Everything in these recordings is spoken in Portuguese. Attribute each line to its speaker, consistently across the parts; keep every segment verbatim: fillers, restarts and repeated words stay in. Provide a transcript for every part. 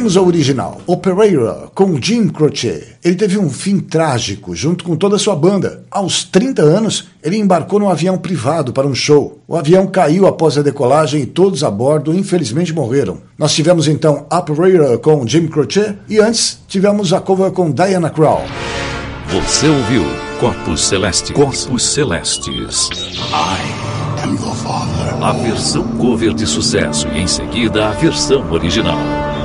Speaker 1: Ouvimos a original, Operator, com Jim Croce. Ele teve um fim trágico, junto com toda a sua banda. Aos trinta anos, ele embarcou num avião privado para um show. O avião caiu após a decolagem e todos a bordo, infelizmente, morreram. Nós tivemos, então, Operator com Jim Croce e antes tivemos a cover com Diana Krall.
Speaker 2: Você ouviu Corpos Celestes. Corpos Celestes.
Speaker 3: I am your father.
Speaker 2: A versão cover de sucesso e em seguida a versão original.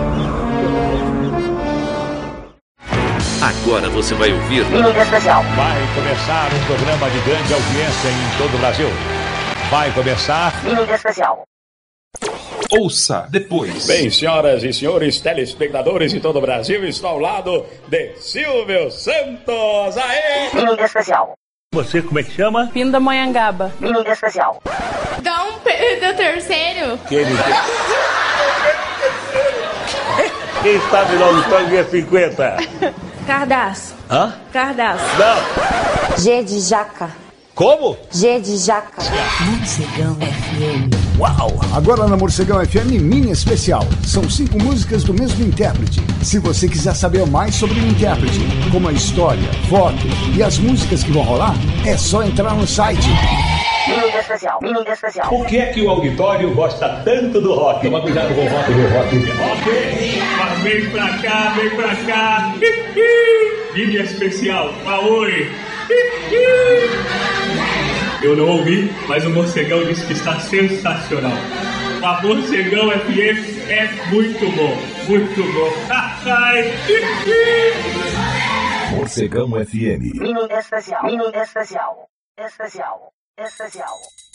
Speaker 2: Agora você vai ouvir
Speaker 4: Mídia Especial.
Speaker 5: Vai começar um programa de grande audiência em todo o Brasil. Vai começar
Speaker 4: Mídia Especial.
Speaker 6: Ouça depois.
Speaker 7: Bem, senhoras e senhores telespectadores de todo o Brasil, estou ao lado de Silvio Santos. Aê!
Speaker 4: Mídia Especial.
Speaker 5: Você, como é que chama?
Speaker 8: Pindamonhangaba.
Speaker 4: Mídia Especial.
Speaker 8: Dom Pedro terceiro.
Speaker 5: Quem, Quem sabe o nome do tango é cinquenta?
Speaker 8: Cardaço.
Speaker 5: Hã?
Speaker 8: Cardaço.
Speaker 5: Não.
Speaker 9: G de jaca.
Speaker 5: Como?
Speaker 9: G de jaca.
Speaker 10: Morcegão F M.
Speaker 1: Uau! Agora na Morcegão F M Mini Especial. São cinco músicas do mesmo intérprete. Se você quiser saber mais sobre o intérprete, como a história, foto e as músicas que vão rolar, é só entrar no site.
Speaker 4: Mídia Especial. Mídia Especial.
Speaker 5: Por que é que o auditório gosta tanto do rock? Toma cuidado com o rock do rock.
Speaker 11: Ok, mas vem pra cá, vem pra cá. Mídia Especial, Aoi. Eu não ouvi, mas o Morcegão disse que está sensacional. A Morcegão F M é muito bom, muito bom.
Speaker 2: Morcegão F M.
Speaker 4: Mídia Especial. Mídia Especial. Especial. Especial.